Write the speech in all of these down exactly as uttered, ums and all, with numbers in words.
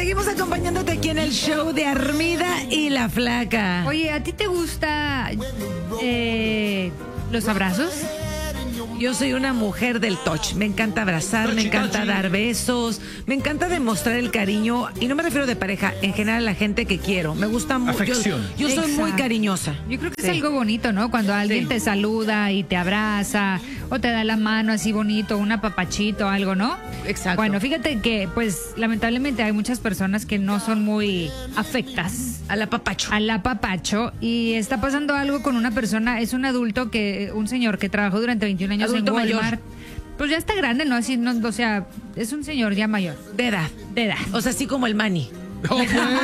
Seguimos acompañándote aquí en el show de Armida y la Flaca. Oye, ¿a ti te gusta eh, los abrazos? Yo soy una mujer del touch. Me encanta abrazar, me encanta dar besos, me encanta demostrar el cariño. Y no me refiero de pareja, en general a la gente que quiero. Me gusta mucho. Afección. Yo, yo soy Exacto. muy cariñosa. Yo creo que Sí. es algo bonito, ¿no? Cuando alguien Sí. te saluda y te abraza o te da la mano así bonito, un apapachito, algo, ¿no? Exacto. Bueno, fíjate que, pues, lamentablemente hay muchas personas que no son muy afectas Al apapacho. al apapacho y está pasando algo con una persona, es un adulto que, un señor que trabajó durante veintiún años Adulto en Walmart. mayor. Pues ya está grande, ¿no? Así, no, o sea, es un señor ya mayor, De edad. de edad. O sea, así como el Manny. ¡Oh,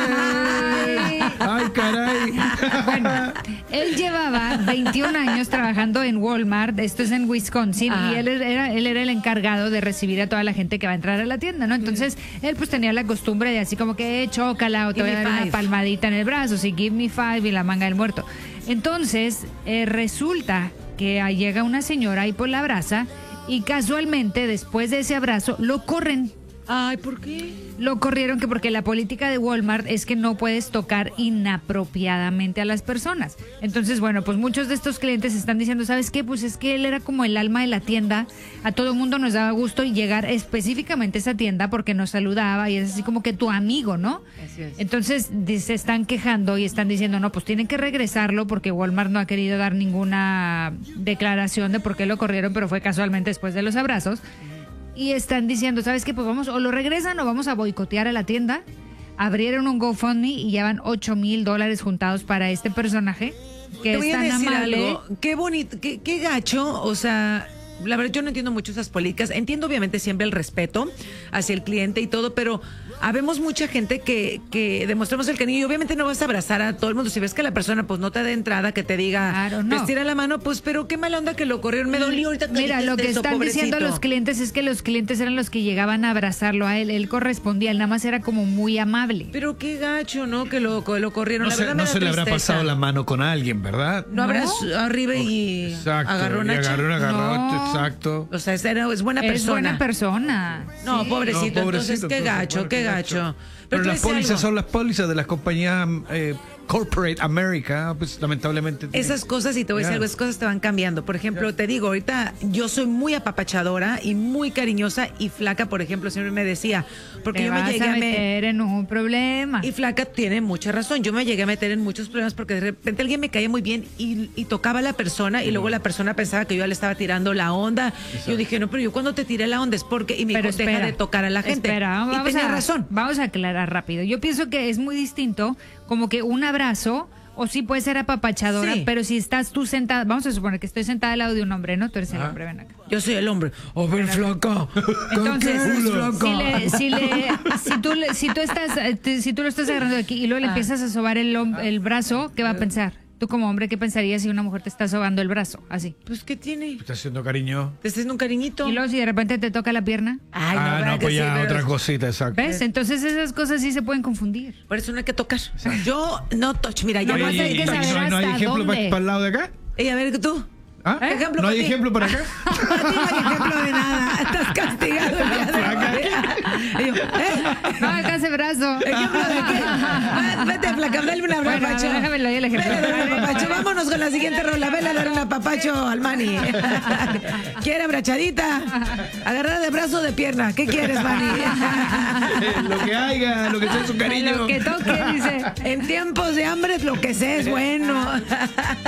Ay. ¡Ay, caray! Bueno, él llevaba veintiún años trabajando en Walmart, esto es en Wisconsin, Ah. y él era, él era el encargado de recibir a toda la gente que va a entrar a la tienda, ¿no? Entonces, él pues tenía la costumbre de así como que, eh, chócala, o te Give voy a me dar una five. palmadita en el brazo, sí, give me five y la manga del muerto. Entonces, eh, resulta que ah, llega una señora y pues la abraza, y casualmente, después de ese abrazo, lo corren. Ay, ¿por qué? Lo corrieron que porque la política de Walmart es que no puedes tocar inapropiadamente a las personas. Entonces, bueno, pues muchos de estos clientes están diciendo, ¿sabes qué? Pues es que él era como el alma de la tienda. A todo el mundo nos daba gusto llegar específicamente a esa tienda porque nos saludaba y es así como que tu amigo, ¿no? Así es. Entonces di- se están quejando y están diciendo, no, pues tienen que regresarlo porque Walmart no ha querido dar ninguna declaración de por qué lo corrieron, pero fue casualmente después de los abrazos. Y están diciendo, ¿sabes qué? Pues vamos, o lo regresan o vamos a boicotear a la tienda. Abrieron un GoFundMe y llevan ocho mil dólares juntados para este personaje que Te es voy a tan decir amable. algo. Qué bonito, qué, qué gacho. O sea, la verdad yo no entiendo mucho esas políticas. Entiendo obviamente siempre el respeto hacia el cliente y todo, pero habemos mucha gente que, que demostramos el cariño y obviamente no vas a abrazar a todo el mundo. Si ves que la persona pues no te da entrada, que te diga, Claro, no. te estira la mano, pues pero qué mala onda que lo corrieron. Me dolió ahorita. Mira, lo que eso, están diciendo pobrecito. los clientes es que los clientes eran los que llegaban a abrazarlo a él. Él correspondía, él nada más era como muy amable. Pero qué gacho, ¿no? Que lo, que lo corrieron. No la se, verdad me no da se le habrá tristeza. pasado la mano con alguien, ¿verdad? No habrá su- arriba y Exacto. agarró y una agarró un agarrote, No. exacto. O sea, es, era- es buena Es persona. buena persona. No, Sí. pobrecito, No, pobrecito, entonces qué entonces, gacho, bueno, qué qué gacho. gacho. Pero, Pero te las voy a decir pólizas algo. son las pólizas de las compañías eh, Corporate America, pues lamentablemente. tienen- Esas cosas, y te voy a decir Ya. algo, esas cosas te van cambiando. Por ejemplo, te digo, ahorita yo soy muy apapachadora y muy cariñosa, y Flaca, por ejemplo, siempre me decía, porque Te yo me vas llegué a a me- meter en un problema. Y Flaca tiene mucha razón. Yo me llegué a meter en muchos problemas porque de repente alguien me caía muy bien y, y tocaba a la persona y luego la persona pensaba que yo ya le estaba tirando la onda. Yo dije, no, pero yo cuando te tiré la onda es porque... Y me Pero dijo, deja espera, de tocar a la gente. Espera, y vamos tenía a, razón. Vamos a aclarar rápido. Yo pienso que es muy distinto como que un abrazo, o sí puede ser apapachadora, Sí. pero si estás tú sentada, vamos a suponer que estoy sentada al lado de un hombre, ¿no? Tú eres el Ajá. hombre, ven acá. Yo soy el hombre. A ver, Flaca. Entonces, ¿qué es, si, Flaca? le- si, le- si tú, le- si tú estás, eh, te- si tú lo estás agarrando de aquí y luego le Ah. empiezas a sobar el, hom- el brazo, ¿qué va a pensar? Tú como hombre, ¿qué pensarías si una mujer te está sobando el brazo? Así. Pues, ¿qué tiene? Está haciendo cariño. Te estás dando un cariñito. Y luego si de repente te toca la pierna, Ay, ah, ¿verdad no, que pues sí? ya Pero otra cosita, exacto. ¿ves? Entonces esas cosas sí se pueden confundir. Por eso no hay que tocar. Yo no touch. Mira, ya No, no más Oye, hay y- que y- saber no, no hay hasta ejemplo para, dónde. para el lado de acá? Ey, a ver, tú. ¿Ah? ¿Eh? Ejemplo ¿No para hay ti. ejemplo para acá? Para ti no hay ejemplo de nada. Estás castigado. el día de hoy. Y yo, ¿eh? No, acá ese brazo. ¿Ejemplo de qué? Va, Vete, Flaca, dale un Bueno, a ver, apapacho. déjame le doy el ejemplo. Vele, dale un apapacho. Vámonos con la siguiente rola. Vele a dar un apapacho al Manny. ¿Quiere abrazadita? Agarrada de brazo o de pierna. ¿Qué quieres, Manny? Lo que haya, lo que sea su cariño. Lo que toque, dice. En tiempos de hambre lo que sé es bueno.